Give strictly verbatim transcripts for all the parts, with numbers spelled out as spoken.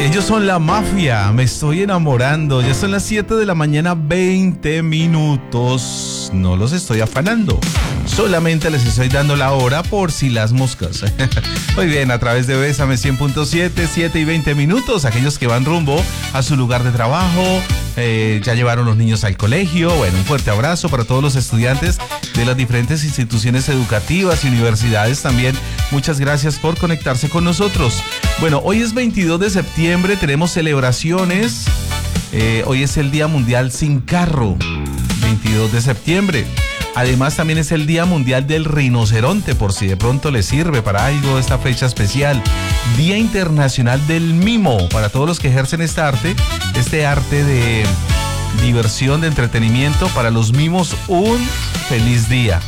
Ellos son La Mafia, me estoy enamorando. Ya son las siete de la mañana, veinte minutos. No los estoy afanando, solamente les estoy dando la hora por si las moscas. Muy bien, a través de Bésame cien punto siete, siete y veinte minutos. Aquellos que van rumbo a su lugar de trabajo, eh, ya llevaron los niños al colegio. Bueno, un fuerte abrazo para todos los estudiantes de las diferentes instituciones educativas y universidades también. Muchas gracias por conectarse con nosotros. Bueno, hoy es veintidós de septiembre, tenemos celebraciones. Eh, hoy es el Día Mundial Sin Carro, veintidós de septiembre. Además también es el Día Mundial del Rinoceronte, por si de pronto les sirve para algo esta fecha especial. Día Internacional del Mimo, para todos los que ejercen esta arte, este arte de diversión, de entretenimiento. Para los mimos, un feliz día.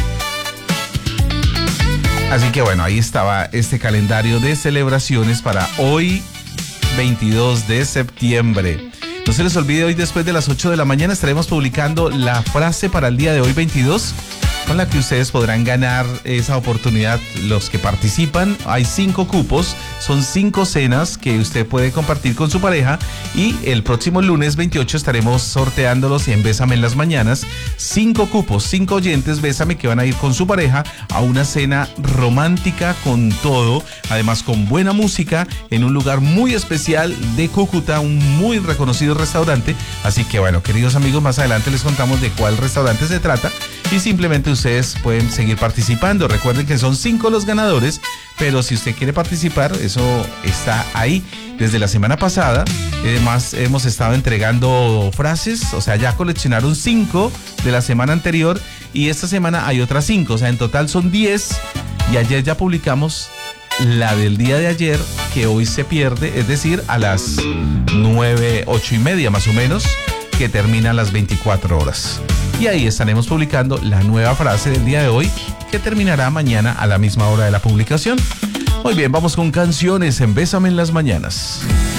Así que bueno, ahí estaba este calendario de celebraciones para hoy, veintidós de septiembre. No se les olvide, hoy después de las ocho de la mañana estaremos publicando la frase para el día de hoy, veintidós, con la que ustedes podrán ganar esa oportunidad. Los que participan, hay cinco cupos, son cinco cenas que usted puede compartir con su pareja, y el próximo lunes veintiocho estaremos sorteándolos en Bésame en las mañanas. Cinco cupos, cinco oyentes Bésame que van a ir con su pareja a una cena romántica con todo, además con buena música, en un lugar muy especial de Cúcuta, un muy reconocido restaurante. Así que bueno, queridos amigos, más adelante les contamos de cuál restaurante se trata y simplemente ustedes pueden seguir participando. Recuerden que son cinco los ganadores, pero si usted quiere participar, eso está ahí. Desde la semana pasada, además hemos estado entregando frases, o sea, ya coleccionaron cinco de la semana anterior y esta semana hay otras cinco, o sea, en total son diez, y ayer ya publicamos la del día de ayer, que hoy se pierde, es decir, a las nueve, ocho y media más o menos, que terminan las veinticuatro horas. Y ahí estaremos publicando la nueva frase del día de hoy, que terminará mañana a la misma hora de la publicación. Muy bien, vamos con canciones en Bésame en las mañanas.